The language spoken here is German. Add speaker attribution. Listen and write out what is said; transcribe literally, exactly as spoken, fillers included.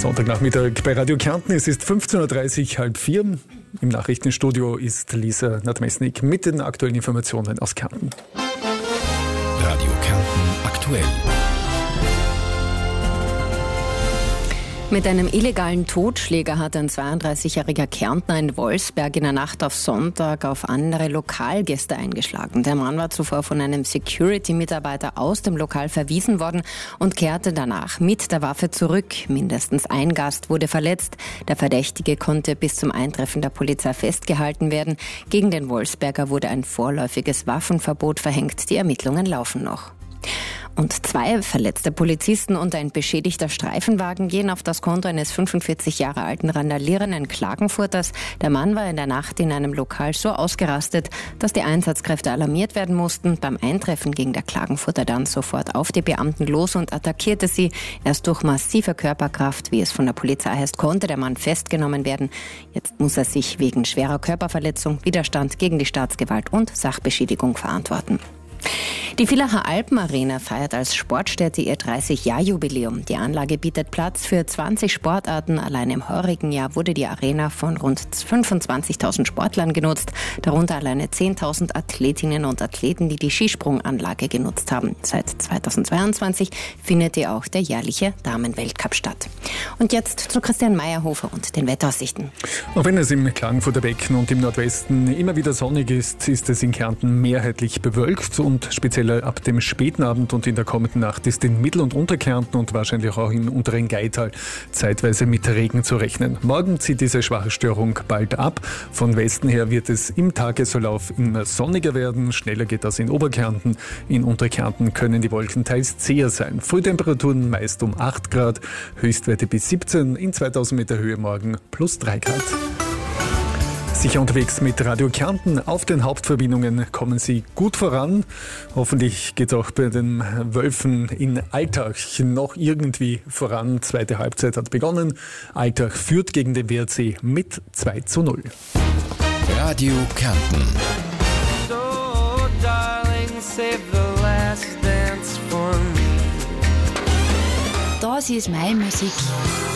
Speaker 1: Sonntagnachmittag bei Radio Kärnten. Es ist fünfzehn Uhr dreißig, halb vier. Im Nachrichtenstudio ist Lisa Nadmesnik mit den aktuellen Informationen aus Kärnten.
Speaker 2: Radio Kärnten aktuell.
Speaker 3: Mit einem illegalen Totschläger hat ein zweiunddreißigjähriger Kärntner in Wolfsberg in der Nacht auf Sonntag auf andere Lokalgäste eingeschlagen. Der Mann war zuvor von einem Security-Mitarbeiter aus dem Lokal verwiesen worden und kehrte danach mit der Waffe zurück. Mindestens ein Gast wurde verletzt. Der Verdächtige konnte bis zum Eintreffen der Polizei festgehalten werden. Gegen den Wolfsberger wurde ein vorläufiges Waffenverbot verhängt. Die Ermittlungen laufen noch. Und zwei verletzte Polizisten und ein beschädigter Streifenwagen gehen auf das Konto eines fünfundvierzig Jahre alten randalierenden Klagenfurters. Der Mann war in der Nacht in einem Lokal so ausgerastet, dass die Einsatzkräfte alarmiert werden mussten. Beim Eintreffen ging der Klagenfurter dann sofort auf die Beamten los und attackierte sie. Erst durch massive Körperkraft, wie es von der Polizei heißt, konnte der Mann festgenommen werden. Jetzt muss er sich wegen schwerer Körperverletzung, Widerstand gegen die Staatsgewalt und Sachbeschädigung verantworten. Die Villacher Alpenarena feiert als Sportstätte ihr dreißig-Jahr-Jubiläum. Die Anlage bietet Platz für zwanzig Sportarten. Allein im heurigen Jahr wurde die Arena von rund fünfundzwanzigtausend Sportlern genutzt, darunter alleine zehntausend Athletinnen und Athleten, die die Skisprunganlage genutzt haben. Seit zweitausendzweiundzwanzig findet hier auch der jährliche Damenweltcup statt. Und jetzt zu Christian Meyerhofer und den Wetteraussichten.
Speaker 1: Auch wenn es im Klagenfurter Becken und im Nordwesten immer wieder sonnig ist, ist es in Kärnten mehrheitlich bewölkt und speziell ab dem späten Abend und in der kommenden Nacht ist in Mittel- und Unterkärnten und wahrscheinlich auch im unteren Gaital zeitweise mit Regen zu rechnen. Morgen zieht diese schwache Störung bald ab. Von Westen her wird es im Tagesverlauf immer sonniger werden. Schneller geht das in Oberkärnten. In Unterkärnten können die Wolken teils zäher sein. Frühtemperaturen meist um acht Grad, Höchstwerte bis siebzehn, in zweitausend Meter Höhe morgen plus drei Grad. Sicher unterwegs mit Radio Kärnten. Auf den Hauptverbindungen kommen Sie gut voran. Hoffentlich geht es auch bei den Wölfen in Altach noch irgendwie voran. Zweite Halbzeit hat begonnen. Altach führt gegen den W R C mit zwei zu null.
Speaker 2: Radio Kärnten.
Speaker 4: So, darling, save the last dance for me.
Speaker 5: Das ist meine Musik.